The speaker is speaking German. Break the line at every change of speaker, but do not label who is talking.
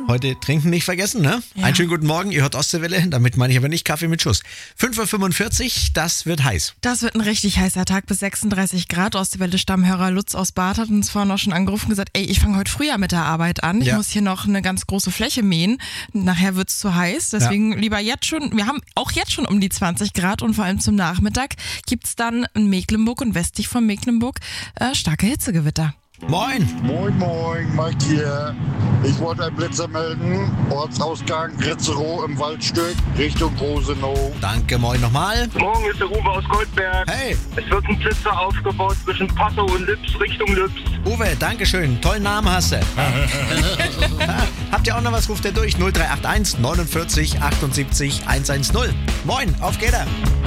Heute trinken nicht vergessen, ne?
Ja.
Einen schönen guten Morgen, ihr hört Ostseewelle, damit meine ich aber nicht Kaffee mit Schuss. 5:45 Uhr, das wird heiß.
Das wird ein richtig heißer Tag bis 36 Grad. Ostseewelle-Stammhörer Lutz aus Bad hat uns vorhin auch schon angerufen und gesagt, ey, ich fange heute früher mit der Arbeit an. Ich
Ja.
muss hier noch eine ganz große Fläche mähen. Nachher wird's zu heiß. Deswegen lieber jetzt schon, wir haben auch jetzt schon um die 20 Grad und vor allem zum Nachmittag gibt's dann in Mecklenburg und westlich von Mecklenburg starke Hitzegewitter.
Moin!
Moin, moin, Mike hier. Ich wollte einen Blitzer melden. Ortsausgang Gritzerow im Waldstück Richtung Rosenau.
Danke, moin nochmal.
Morgen ist der Uwe aus Goldberg.
Hey,
Es wird ein Blitzer aufgebaut zwischen Passau und Lips Richtung Lips.
Uwe, dankeschön, tollen Namen hast du. Habt ihr auch noch was, ruft ihr durch? 0381 49 78 110. Moin, auf geht er.